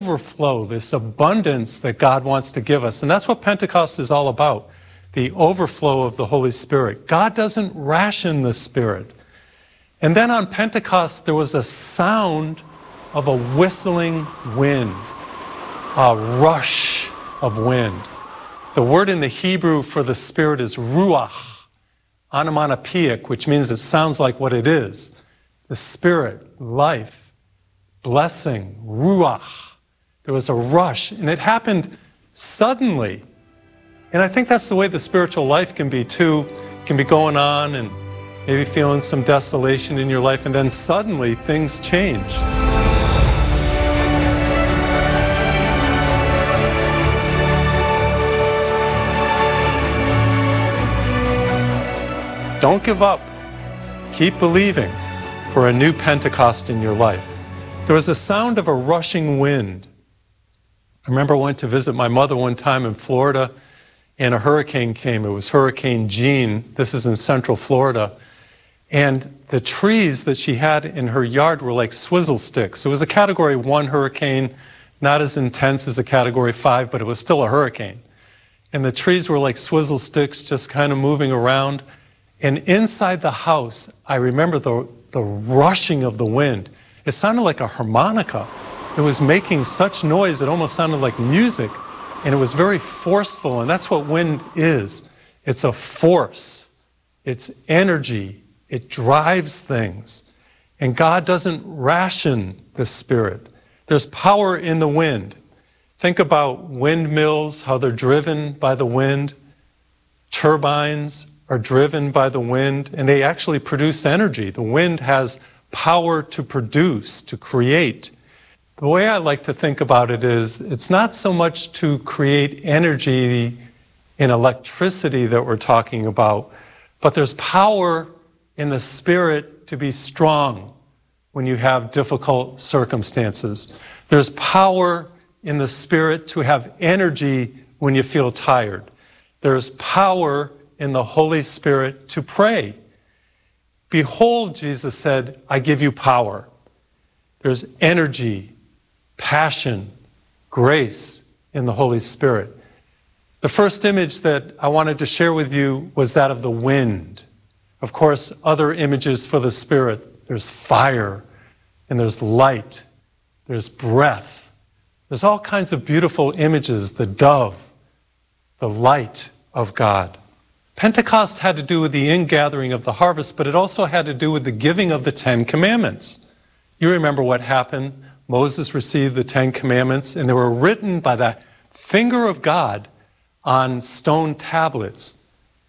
overflow, this abundance that God wants to give us. And that's what Pentecost is all about, the overflow of the Holy Spirit. God doesn't ration the Spirit. And then on Pentecost, there was a sound of a whistling wind, a rush of wind. The word in the Hebrew for the Spirit is ruach, onomatopoeic, which means it sounds like what it is. The Spirit, life, blessing, ruach. There was a rush, and it happened suddenly. And I think that's the way the spiritual life can be too. It can be going on and maybe feeling some desolation in your life, and then suddenly things change. Don't give up. Keep believing for a new Pentecost in your life. There was a sound of a rushing wind. I remember I went to visit my mother one time in Florida, and a hurricane came. It was Hurricane Jean. This is in Central Florida. And the trees that she had in her yard were like swizzle sticks. It was a Category 1 hurricane, not as intense as a Category 5, but it was still a hurricane. And the trees were like swizzle sticks, just kind of moving around. And inside the house, I remember the rushing of the wind. It sounded like a harmonica. It was making such noise, it almost sounded like music. And it was very forceful, and that's what wind is. It's a force. It's energy. It drives things. And God doesn't ration the Spirit. There's power in the wind. Think about windmills, how they're driven by the wind. Turbines are driven by the wind, and they actually produce energy. The wind has power to produce, to create. The way I like to think about it is, it's not so much to create energy in electricity that we're talking about, but there's power in the Spirit to be strong when you have difficult circumstances. There's power in the Spirit to have energy when you feel tired. There's power in the Holy Spirit to pray. Behold, Jesus said, I give you power. There's energy, passion, grace in the Holy Spirit. The first image that I wanted to share with you was that of the wind. Of course, other images for the Spirit. There's fire, and there's light, there's breath. There's all kinds of beautiful images, the dove, the light of God. Pentecost had to do with the ingathering of the harvest, but it also had to do with the giving of the 10 Commandments. You remember what happened. Moses received the 10 Commandments, and they were written by the finger of God on stone tablets.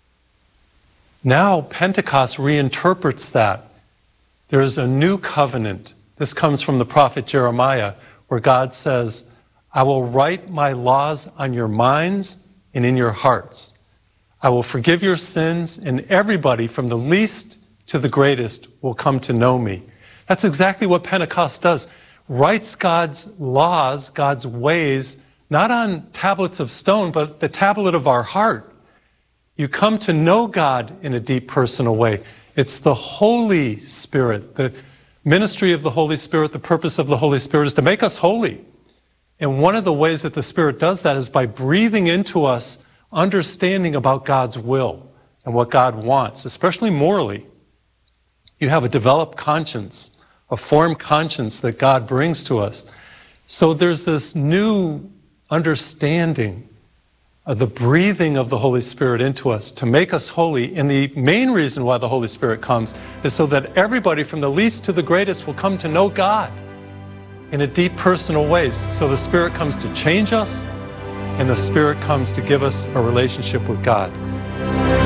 Now Pentecost reinterprets that. There is a new covenant. This comes from the prophet Jeremiah, where God says, I will write my laws on your minds and in your hearts. I will forgive your sins, and everybody from the least to the greatest will come to know me. That's exactly what Pentecost does. Writes God's laws, God's ways, not on tablets of stone, but the tablet of our heart. You come to know God in a deep personal way. It's the Holy Spirit. The ministry of the Holy Spirit, the purpose of the Holy Spirit is to make us holy. And one of the ways that the Spirit does that is by breathing into us understanding about God's will and what God wants, especially morally. You have a developed conscience, a formed conscience that God brings to us. So there's this new understanding of the breathing of the Holy Spirit into us to make us holy. And the main reason why the Holy Spirit comes is so that everybody from the least to the greatest will come to know God in a deep personal way. So the Spirit comes to change us, and the Spirit comes to give us a relationship with God.